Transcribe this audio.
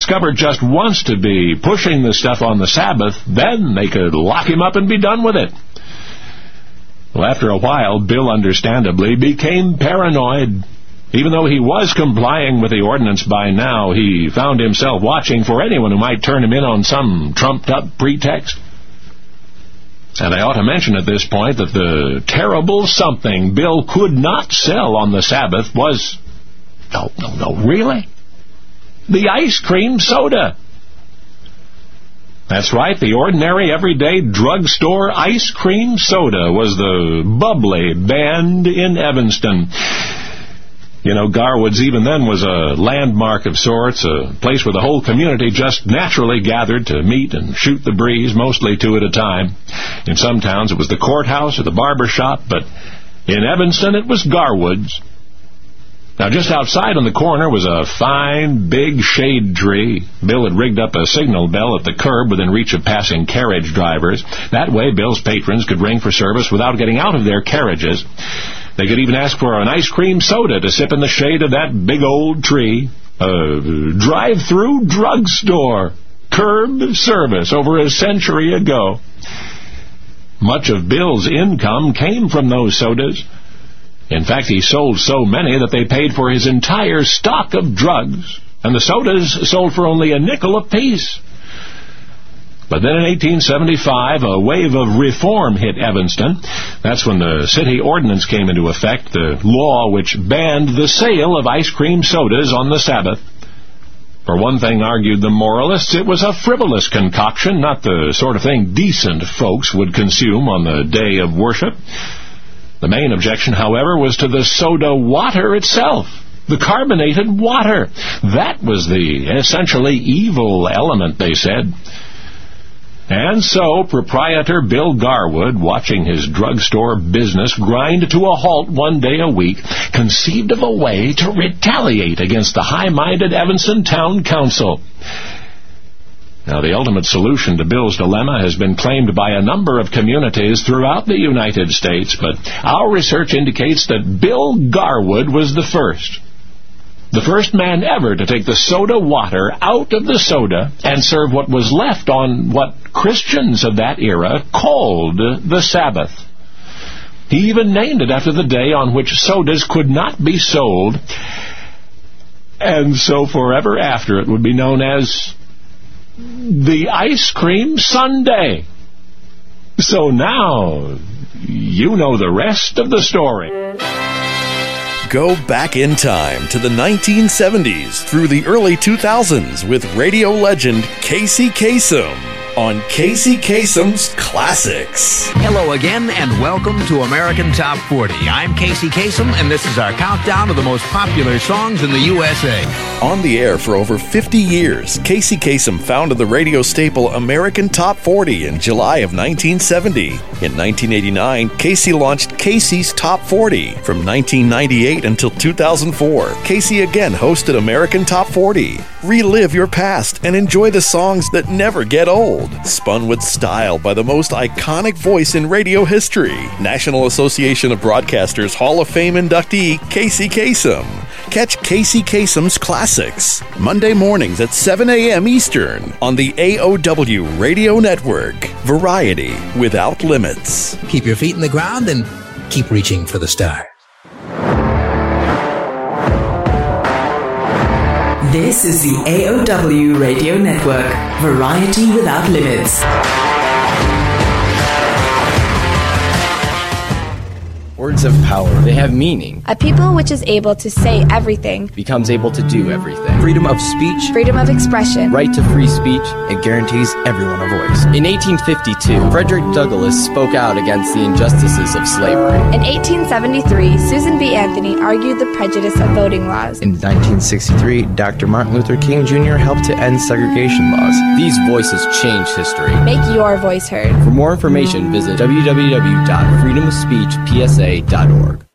discovered just once to be pushing the stuff on the Sabbath, then they could lock him up and be done with it. Well, after a while, Bill understandably became paranoid. Even though he was complying with the ordinance by now, he found himself watching for anyone who might turn him in on some trumped-up pretext. And I ought to mention at this point that the terrible something Bill could not sell on the Sabbath was... No, really? The ice cream soda. That's right, the ordinary, everyday drugstore ice cream soda was the bubbly band in Evanston. You know, Garwood's even then was a landmark of sorts, a place where the whole community just naturally gathered to meet and shoot the breeze, mostly two at a time. In some towns it was the courthouse or the barber shop, but in Evanston it was Garwood's. Now, just outside on the corner was a fine, big shade tree. Bill had rigged up a signal bell at the curb within reach of passing carriage drivers. That way, Bill's patrons could ring for service without getting out of their carriages. They could even ask for an ice cream soda to sip in the shade of that big old tree. A drive-through drugstore. Curb service over a century ago. Much of Bill's income came from those sodas. In fact, he sold so many that they paid for his entire stock of drugs, and the sodas sold for only a nickel apiece. But then in 1875, a wave of reform hit Evanston. That's when the city ordinance came into effect, the law which banned the sale of ice cream sodas on the Sabbath. For one thing, argued the moralists, it was a frivolous concoction, not the sort of thing decent folks would consume on the day of worship. The main objection, however, was to the soda water itself, the carbonated water. That was the essentially evil element, they said. And so, proprietor Bill Garwood, watching his drugstore business grind to a halt one day a week, conceived of a way to retaliate against the high-minded Evanston Town Council. Now, the ultimate solution to Bill's dilemma has been claimed by a number of communities throughout the United States, but our research indicates that Bill Garwood was the first man ever to take the soda water out of the soda and serve what was left on what Christians of that era called the Sabbath. He even named it after the day on which sodas could not be sold, and so forever after it would be known as the Ice Cream Sunday. So now, you know the rest of the story. Go back in time to the 1970s through the early 2000s with radio legend Casey Kasem on Casey Kasem's Classics. Hello again, and welcome to American Top 40. I'm Casey Kasem, and this is our countdown of the most popular songs in the USA. On the air for over 50 years, Casey Kasem founded the radio staple American Top 40 in July of 1970. In 1989, Casey launched Casey's Top 40. From 1998 until 2004, Casey again hosted American Top 40. Relive your past and enjoy the songs that never get old. Spun with style by the most iconic voice in radio history, National Association of Broadcasters Hall of Fame inductee Casey Kasem. Catch Casey Kasem's Classics Monday mornings at 7 a.m. Eastern on the AOW Radio Network. Variety without limits. Keep your feet in the ground and keep reaching for the stars. This is the AOW Radio Network. Variety without limits. Words have power. They have meaning. A people which is able to say everything becomes able to do everything. Freedom of speech. Freedom of expression. Right to free speech. It guarantees everyone a voice. In 1852, Frederick Douglass spoke out against the injustices of slavery. In 1873, Susan B. Anthony argued the prejudice of voting laws. In 1963, Dr. Martin Luther King Jr. helped to end segregation laws. These voices changed history. Make your voice heard. For more information, visit www.freedomofspeechpsa.org.